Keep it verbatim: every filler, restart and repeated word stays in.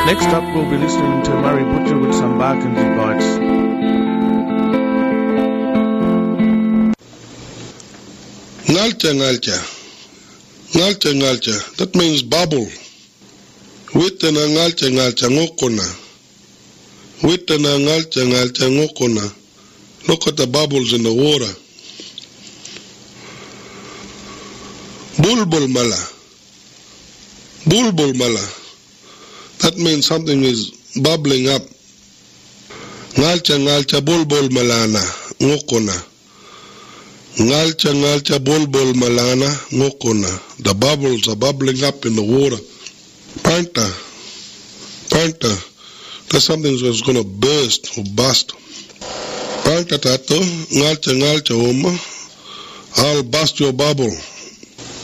Next up, we'll be listening to Murray Butcher with some Barkins bites. Ngalcha, ngalcha. Ngalcha, ngalcha. That means bubble. Witana ngalcha, ngalcha, ngokona. Witana ngalcha, ngalcha, ngokona. Look at the bubbles in the water. Bulbul mala. Bulbul mala. That means something is bubbling up. Ngalcha, ngalcha, bulbul malana, ngokona. Ngalcha, ngalcha, bulbul malana, ngokona. The bubbles are bubbling up in the water. Panta. Panta. That's something that's going to burst or bust. Panta tato, ngalcha, ngalcha, oma. I'll bust your bubble.